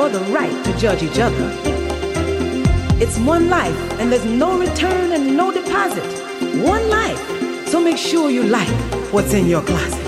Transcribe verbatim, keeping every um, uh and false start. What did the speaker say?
nor the right to judge each other. It's one life, and there's no return and no deposit. One life. So make sure you like what's in your closet.